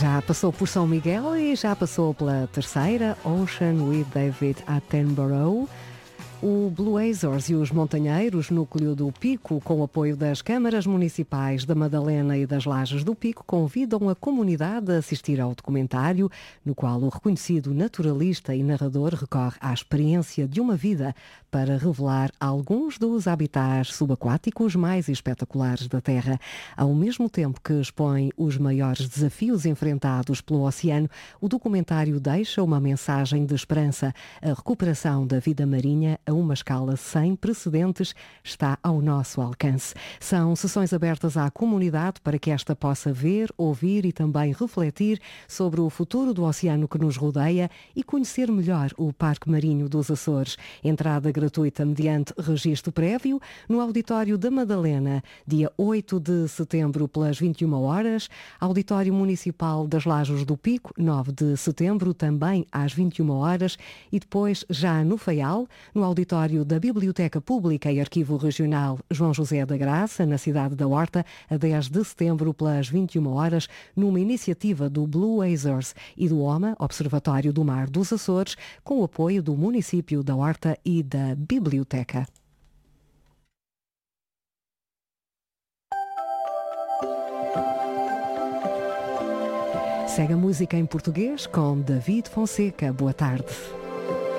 Já passou por São Miguel e já passou pela terceira, Ocean with David Attenborough. O Blue Azores e os Montanheiros, núcleo do Pico, com o apoio das câmaras municipais da Madalena e das Lajes do Pico, convidam a comunidade a assistir ao documentário, no qual o reconhecido naturalista e narrador recorre à experiência de uma vida para revelar alguns dos habitats subaquáticos mais espetaculares da Terra. Ao mesmo tempo que expõe os maiores desafios enfrentados pelo oceano, o documentário deixa uma mensagem de esperança. A recuperação da vida marinha a uma escala sem precedentes está ao nosso alcance. São sessões abertas à comunidade para que esta possa ver, ouvir e também refletir sobre o futuro do oceano que nos rodeia e conhecer melhor o Parque Marinho dos Açores. Entrada gratuita mediante registro prévio no Auditório da Madalena, dia 8 de setembro pelas 21 horas, Auditório Municipal das Lajes do Pico, 9 de setembro, também às 21 horas, e depois já no Faial, no Auditório da Biblioteca Pública e Arquivo Regional João José da Graça, na cidade da Horta, a 10 de setembro pelas 21 horas, numa iniciativa do Blue Azores e do OMA, Observatório do Mar dos Açores, com o apoio do município da Horta e da Biblioteca. Segue a música em português com David Fonseca. Boa tarde.